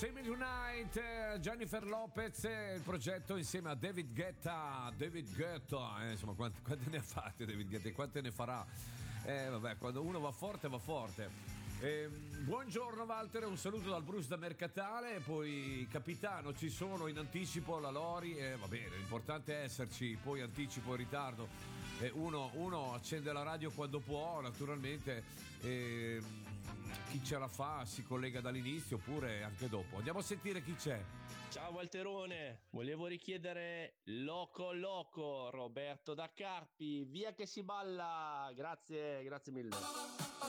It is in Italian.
Semi Tonight, Jennifer Lopez, il progetto insieme a David Guetta. Insomma, quante ne ha fatte David Guetta e quante ne farà? Vabbè, quando uno va forte, va forte. Buongiorno Walter, un saluto dal Bruce da Mercatale. Poi capitano, ci sono in anticipo la Lori, va bene, l'importante è esserci, poi anticipo e ritardo. Uno accende la radio quando può, naturalmente. Chi ce la fa si collega dall'inizio oppure anche dopo. Andiamo a sentire chi c'è. Ciao Walterone, volevo richiedere Loco Loco, Roberto da Carpi, via che si balla, grazie mille.